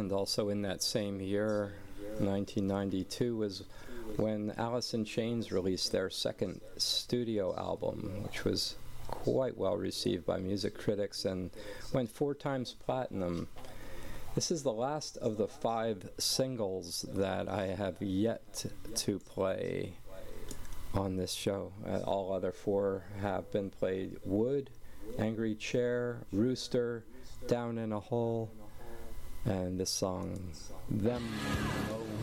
And also in that same year, 1992, was when Alice in Chains released their second studio album, which was quite well received by music critics and went 4 times platinum. This is the last of the 5 singles that I have yet to play on this show. All other 4 have been played: Wood, Angry Chair, Rooster, Down in a Hole, and this song, Them No